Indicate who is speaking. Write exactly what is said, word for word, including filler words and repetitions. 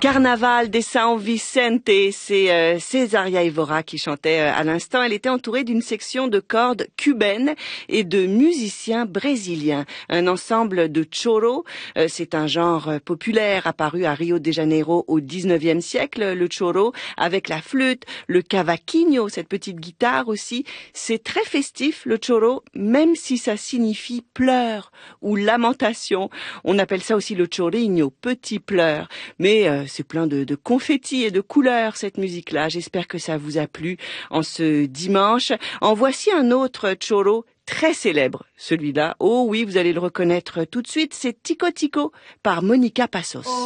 Speaker 1: Carnaval de San Vicente, c'est euh, Césaria Évora qui chantait euh, à l'instant. Elle était entourée d'une section de cordes cubaines et de musiciens brésiliens. Un ensemble de choro, euh, c'est un genre euh, populaire apparu à Rio de Janeiro au dix-neuvième siècle, le choro, avec la flûte, le cavaquinho, cette petite guitare aussi. C'est très festif, le choro, même si ça signifie pleurs ou lamentation. On appelle ça aussi le chorinho, petit pleur. Mais euh, c'est plein de, de confettis et de couleurs, cette musique-là. J'espère que ça vous a plu en ce dimanche. En voici un autre choro très célèbre, celui-là. Oh oui, vous allez le reconnaître tout de suite. C'est Tico Tico par Monica Passos.